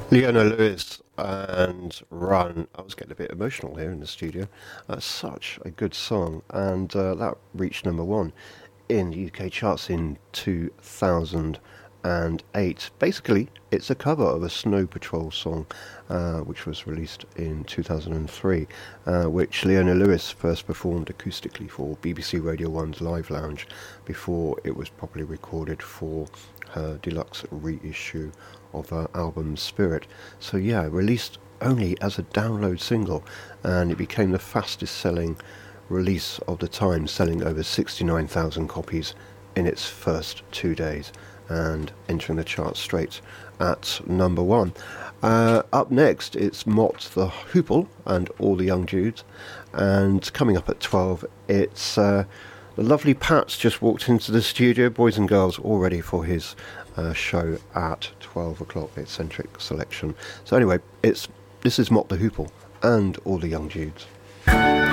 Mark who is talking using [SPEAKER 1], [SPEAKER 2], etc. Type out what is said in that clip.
[SPEAKER 1] Leona Lewis and Run. I was getting a bit emotional here in the studio. Such a good song, and that reached number one in the UK charts in 2008. Basically, it's a cover of a Snow Patrol song, which was released in 2003, which Leona Lewis first performed acoustically for BBC Radio 1's Live Lounge before it was properly recorded for her deluxe reissue of her album Spirit. So yeah, released only as a download single, and it became the fastest selling release of the time, selling over 69,000 copies in its first 2 days and entering the chart straight at number one. Up next, it's Mott the Hoople and All the Young Judes, and coming up at 12, it's the lovely Pat's just walked into the studio, boys and girls, all ready for his show at 12 o'clock, the Eccentric Selection. So anyway, this is Mott the Hoople and All the Young Judes.